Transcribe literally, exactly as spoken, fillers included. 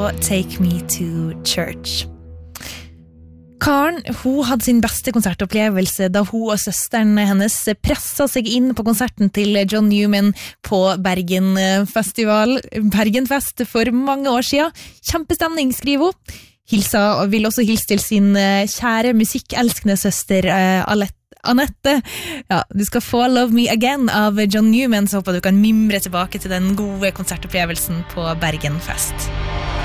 Take Me to Church. Karen, hun hadde sin beste konsertopplevelse da hun og søsteren hennes presset seg inn på konserten til John Newman på Bergen Festival, Bergenfest for mange år siden. Kjempestemning, skriver hun. Hilsa, og vil også hilse til sin kjære musikkelskende søster Anette. Ja, du skal få Love Me Again av John Newman, så håper du kan mimre tilbake til den gode konsertopplevelsen på Bergenfest.